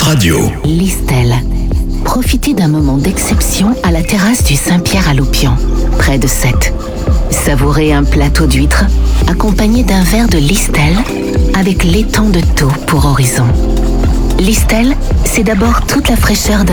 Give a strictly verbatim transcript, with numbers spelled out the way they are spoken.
Radio. Listel. Profitez d'un moment d'exception à la terrasse du Saint-Pierre à Loupian, près de Sète. Savourez un plateau d'huîtres accompagné d'un verre de Listel avec l'étang de Thau pour horizon. Listel, c'est d'abord toute la fraîcheur d'un